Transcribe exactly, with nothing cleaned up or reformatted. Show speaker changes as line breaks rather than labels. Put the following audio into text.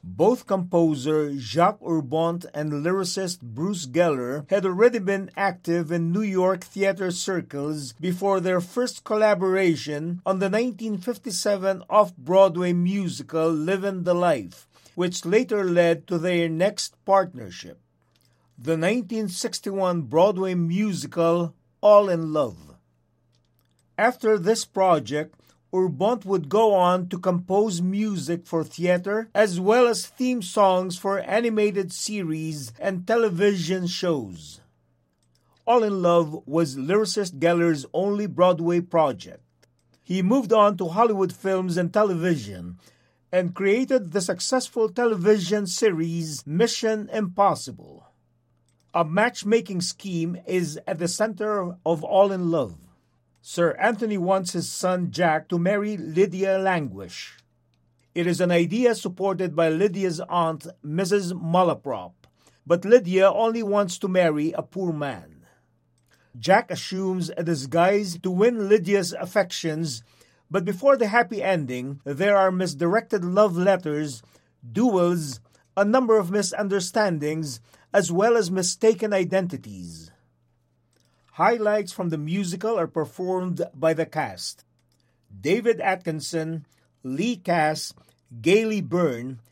Both composer Jacques Urbont and lyricist Bruce Geller had already been active in New York theater circles before their first collaboration on the nineteen fifty-seven off-Broadway musical Livin' the Life, which later led to their next partnership, the nineteen sixty-one Broadway musical All in Love. After this project, Urbont would go on to compose music for theater as well as theme songs for animated series and television shows. All in Love was lyricist Geller's only Broadway project. He moved on to Hollywood films and television and created the successful television series Mission Impossible. A matchmaking scheme is at the center of All in Love. Sir Anthony wants his son Jack to marry Lydia Languish. It is an idea supported by Lydia's aunt, Missus Malaprop, but Lydia only wants to marry a poor man. Jack assumes a disguise to win Lydia's affections, but before the happy ending, there are misdirected love letters, duels, a number of misunderstandings, as well as mistaken identities. Highlights from the musical are performed by the cast: David Atkinson, Lee Cass, Gailey Byrne,